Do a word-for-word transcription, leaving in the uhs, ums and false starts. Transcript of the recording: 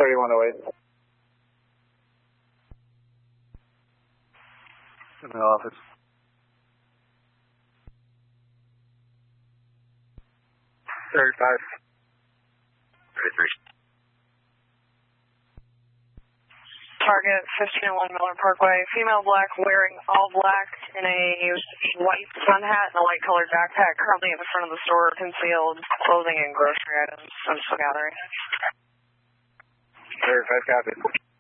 thirty-one oh eight. In the office. thirty-five. thirty-three. Target fifteen oh one Miller Parkway, female black wearing all black in a white sun hat and a light colored backpack, currently at the front of the store, concealed clothing and grocery items. I'm still gathering. thirty-five, copy.